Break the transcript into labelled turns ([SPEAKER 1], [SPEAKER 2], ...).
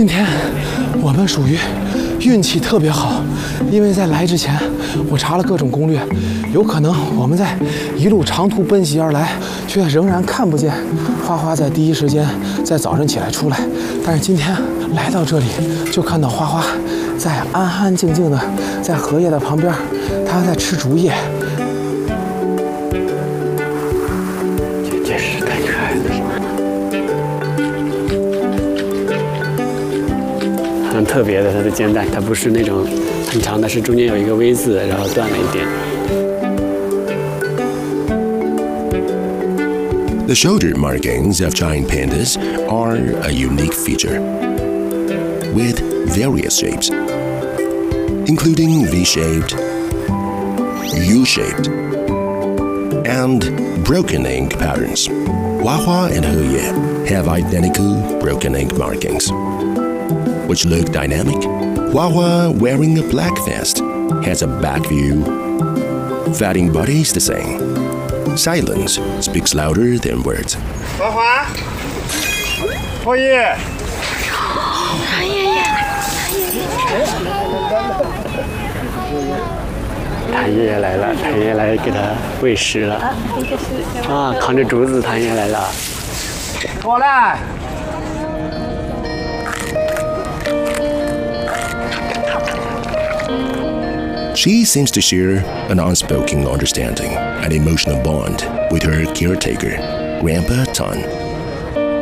[SPEAKER 1] 今天我们属于运气特别好，因为在来之前我查了各种攻略，有可能我们在一路长途奔袭而来，却仍然看不见花花在第一时间在早晨起来出来。但是今天来到这里，就看到花花在安安静静的在荷叶的旁边，它在吃竹叶。这是太可爱了。很特别的，它的肩带，它不是那种很长的，是中间有一个 V 字，然后断了一点。
[SPEAKER 2] The shoulder markings of giant pandas are a unique feature, with various shapes, including V-shaped, U-shaped, and broken ink patterns. Huahua and Heye have identical broken ink markings, which look dynamic. Huahua, wearing a black vest, has a back view. Fighting bodies the same. Silence speaks louder than words.
[SPEAKER 3] 花花，后烨，
[SPEAKER 1] 谭爷爷来了，谭爷爷来给他喂食了。啊，扛着竹子，谭爷爷来了。
[SPEAKER 3] 过来。
[SPEAKER 2] She seems to share an unspoken understanding, an emotional bond with her caretaker, Grandpa Tan.